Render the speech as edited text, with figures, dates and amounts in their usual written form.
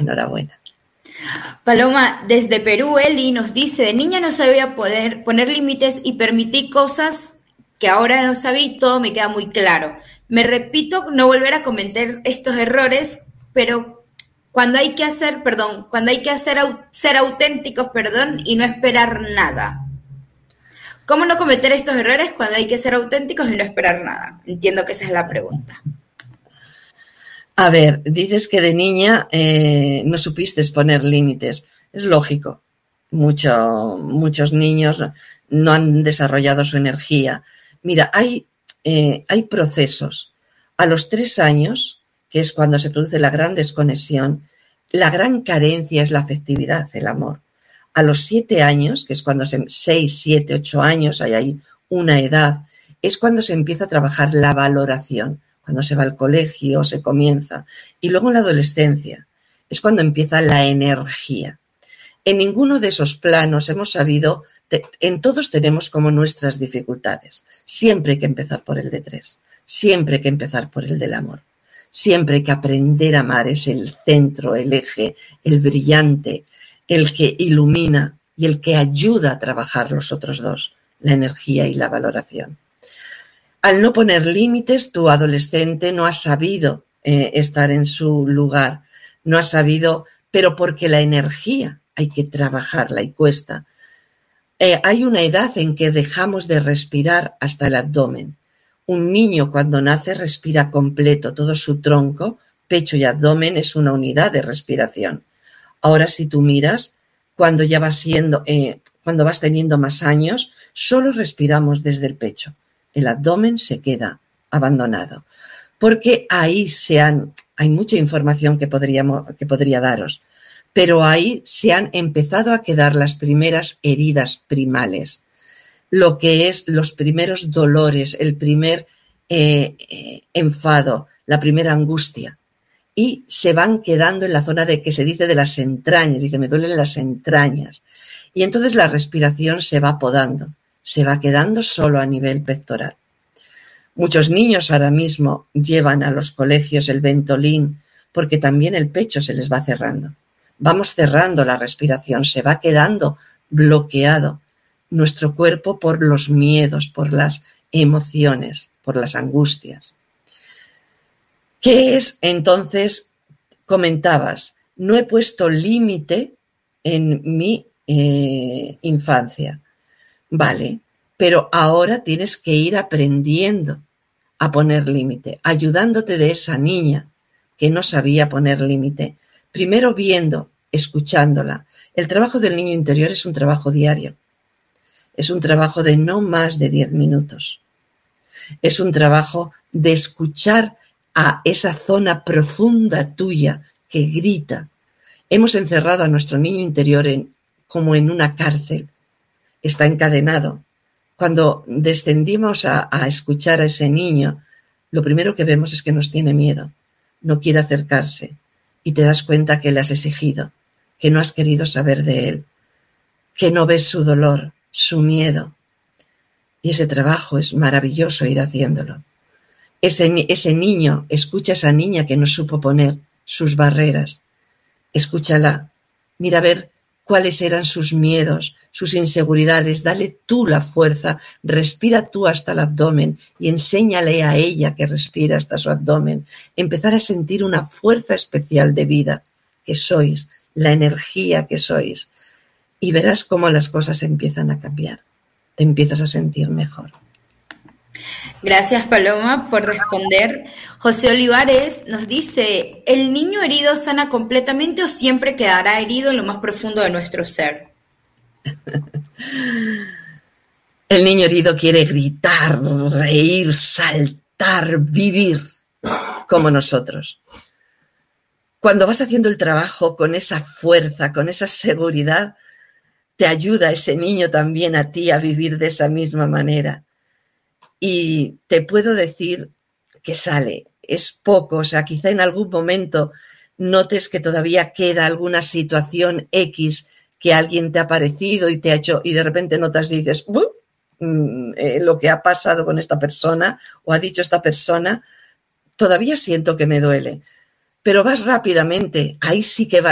Enhorabuena. Paloma, desde Perú, Eli nos dice, de niña no sabía poner límites y permití cosas que ahora no sabía y todo me queda muy claro. Me repito, no volver a cometer estos errores, pero cuando hay que ser auténticos, y no esperar nada. ¿Cómo no cometer estos errores cuando hay que ser auténticos y no esperar nada? Entiendo que esa es la pregunta. A ver, dices que de niña no supiste poner límites. Es lógico. Muchos niños no han desarrollado su energía. Mira, hay procesos. A los 3 años, que es cuando se produce la gran desconexión, la gran carencia es la afectividad, el amor. A los 7 años, que es cuando 6, 7, 8 años, hay ahí una edad, es cuando se empieza a trabajar la valoración. Cuando se va al colegio, se comienza. Y luego en la adolescencia es cuando empieza la energía. En ninguno de esos planos hemos sabido, en todos tenemos como nuestras dificultades. Siempre hay que empezar por el de 3, siempre hay que empezar por el del amor. Siempre hay que aprender a amar, es el centro, el eje, el brillante, el que ilumina y el que ayuda a trabajar los otros dos, la energía y la valoración. Al no poner límites, tu adolescente no ha sabido estar en su lugar, no ha sabido, pero porque la energía hay que trabajarla y cuesta. Hay una edad en que dejamos de respirar hasta el abdomen. Un niño cuando nace respira completo, todo su tronco, pecho y abdomen es una unidad de respiración. Ahora si tú miras, cuando ya cuando vas teniendo más años, solo respiramos desde el pecho. El abdomen se queda abandonado, porque ahí hay mucha información que podría daros, pero ahí se han empezado a quedar las primeras heridas primales, lo que es los primeros dolores, el primer enfado, la primera angustia, y se van quedando en la zona de que se dice de las entrañas, dice me duelen las entrañas, y entonces la respiración se va podando. Se va quedando solo a nivel pectoral. Muchos niños ahora mismo llevan a los colegios el Ventolin porque también el pecho se les va cerrando. Vamos cerrando la respiración, se va quedando bloqueado nuestro cuerpo por los miedos, por las emociones, por las angustias. ¿Qué es entonces? Comentabas, no he puesto límite en mi infancia. Vale, pero ahora tienes que ir aprendiendo a poner límite, ayudándote de esa niña que no sabía poner límite. Primero viendo, escuchándola. El trabajo del niño interior es un trabajo diario. Es un trabajo de no más de 10 minutos. Es un trabajo de escuchar a esa zona profunda tuya que grita. Hemos encerrado a nuestro niño interior como en una cárcel. Está encadenado. Cuando descendimos a escuchar a ese niño, lo primero que vemos es que nos tiene miedo, no quiere acercarse y te das cuenta que le has exigido, que no has querido saber de él, que no ves su dolor, su miedo. Y ese trabajo es maravilloso ir haciéndolo. Ese niño, escucha a esa niña que no supo poner sus barreras. Escúchala, mira a ver cuáles eran sus miedos, sus inseguridades, dale tú la fuerza, respira tú hasta el abdomen y enséñale a ella que respira hasta su abdomen. Empezar a sentir una fuerza especial de vida que sois, la energía que sois, y verás cómo las cosas empiezan a cambiar. Te empiezas a sentir mejor. Gracias, Paloma, por responder. José Olivares nos dice, ¿el niño herido sana completamente o siempre quedará herido en lo más profundo de nuestro ser? El niño herido quiere gritar, reír, saltar, vivir, como nosotros. Cuando vas haciendo el trabajo con esa fuerza, con esa seguridad, te ayuda ese niño también a ti a vivir de esa misma manera. Y te puedo decir que sale, es poco, o sea, quizá en algún momento notes que todavía queda alguna situación X que alguien te ha parecido y te ha hecho, y de repente notas y dices, lo que ha pasado con esta persona o ha dicho esta persona, todavía siento que me duele, pero vas rápidamente, ahí sí que vas